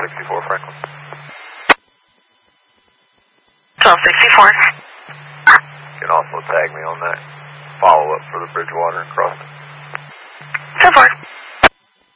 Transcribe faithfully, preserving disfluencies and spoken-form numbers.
sixty-four Franklin. twelve sixty-four. You can also tag me on that follow-up for the Bridgewater and crossing. ten four.